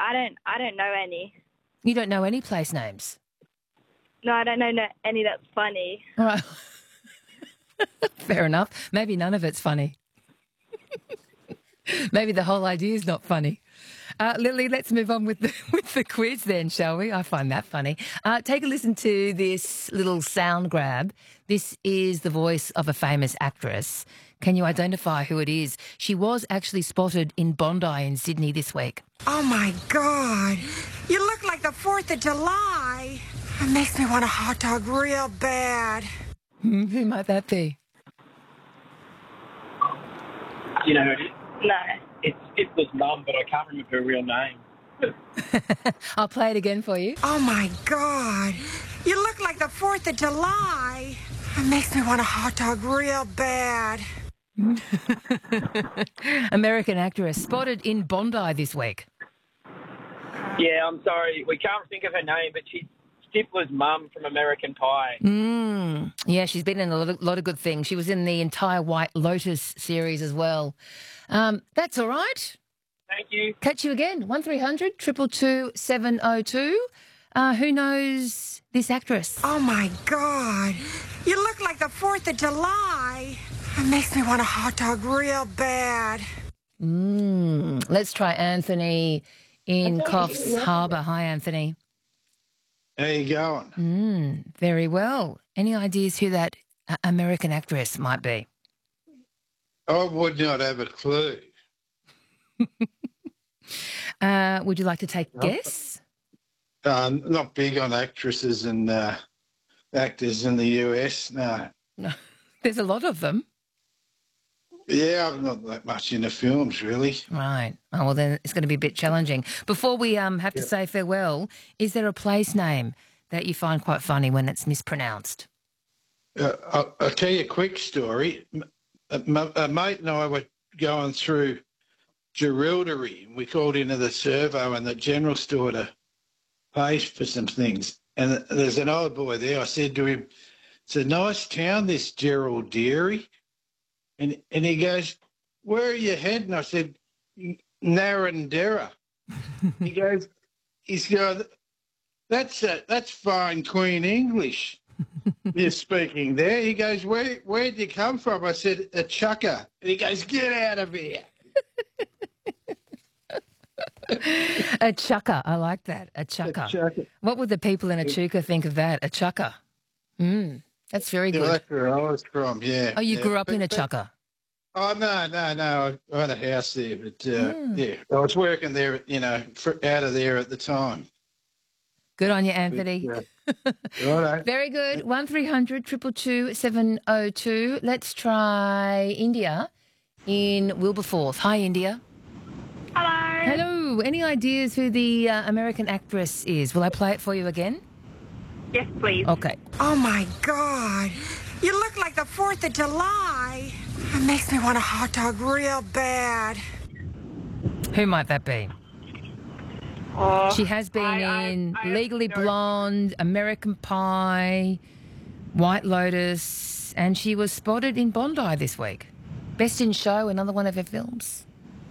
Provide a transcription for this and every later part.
I don't know any. You don't know any place names? No, I don't know any that's funny. All right. Fair enough. Maybe none of it's funny. Maybe the whole idea is not funny. Lily, let's move on with the quiz then, shall we? I find that funny. Take a listen to this little sound grab. This is the voice of a famous actress. Can you identify who it is? She was actually spotted in Bondi in Sydney this week. Oh, my God. You look like the 4th of July. It makes me want a hot dog real bad. Who might that be? Do you know who it is? No. It's Stifler's mum, but I can't remember her real name. I'll play it again for you. Oh, my God. You look like the 4th of July. It makes me want a hot dog real bad. American actress spotted in Bondi this week. Yeah, I'm sorry. We can't think of her name, but she's Stifler's mum from American Pie. Yeah, she's been in a lot of good things. She was in the entire White Lotus series as well. That's all right. Thank you. Catch you again. 1300 222 702. Who knows this actress? Oh, my God. You look like the 4th of July. It makes me want a hot dog real bad. Let's try Anthony in Coffs Harbour. Hi, Anthony. How you going? Very well. Any ideas who that American actress might be? I would not have a clue. Would you like to take a guess? Not big on actresses and actors in the US, no. No. There's a lot of them. Yeah, I'm not that much into films, really. Right. Oh, well, then it's going to be a bit challenging. Before we have to say farewell, is there a place name that you find quite funny when it's mispronounced? I'll tell you a quick story. A mate and I were going through Jerilderie. We called into the servo and the general store to pay for some things. And there's an old boy there. I said to him, it's a nice town, this Jerilderie. And he goes, where are you heading? I said, Narrandera. He's going, that's fine Queen English you're speaking there. He goes, where'd you come from? I said, a chucker. And he goes, get out of here. A chucker. I like that. A chucker. What would the people in Echuca think of that? A chucker. That's very good. That's where I was from, yeah. Oh, you grew up in Echuca? Oh, no. I had a house there, but, yeah. I was working there, out of there at the time. Good on you, Anthony. Righto. Very good. 1300 222 702. Let's try India in Wilberforce. Hi, India. Hello. Hello. Any ideas who the American actress is? Will I play it for you again? Yes, please. Okay. Oh, my God. You look like the 4th of July. It makes me want a hot dog real bad. Who might that be? She has been in Legally Blonde, American Pie, White Lotus, and she was spotted in Bondi this week. Best in Show, another one of her films.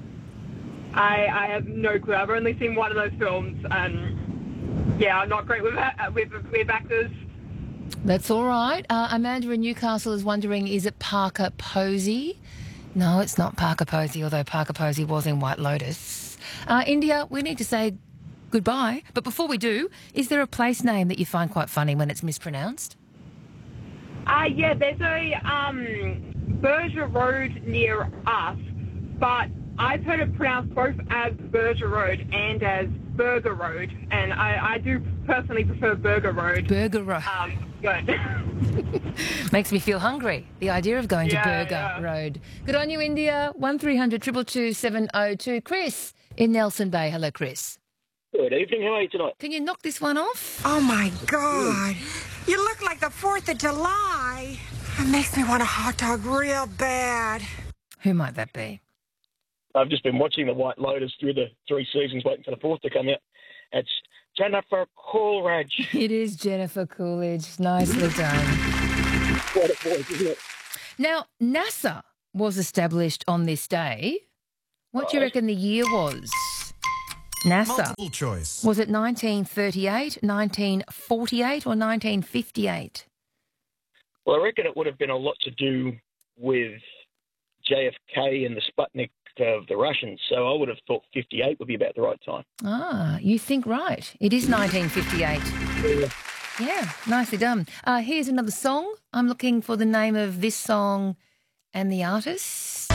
I have no clue. I've only seen one of those films, and yeah, I'm not great with actors. That's all right. Amanda in Newcastle is wondering, is it Parker Posey? No, it's not Parker Posey, although Parker Posey was in White Lotus. India, we need to say goodbye. But before we do, is there a place name that you find quite funny when it's mispronounced? Yeah, there's a Berger Road near us, but I've heard it pronounced both as Berger Road and as Burger Road, and I do personally prefer Burger Road. Burger Road. Good. Makes me feel hungry, the idea of going to Burger Road. Good on you, India. 1300 222 702. Chris in Nelson Bay. Hello, Chris. Good evening. How are you tonight? Can you knock this one off? Oh, my God. You look like the 4th of July. It makes me want a hot dog real bad. Who might that be? I've just been watching The White Lotus through the 3 seasons, waiting for the 4th to come out. It's Jennifer Coolidge. It is Jennifer Coolidge. Nicely done. What a voice, isn't it? Now, NASA was established on this day. What do you reckon the year was? NASA. Multiple choice. Was it 1938, 1948 or 1958? Well, I reckon it would have been a lot to do with JFK and the Sputnik of the Russians, so I would have thought 58 would be about the right time. Ah, you think right. It is 1958. Yeah, nicely done. Here's another song. I'm looking for the name of this song and the artist.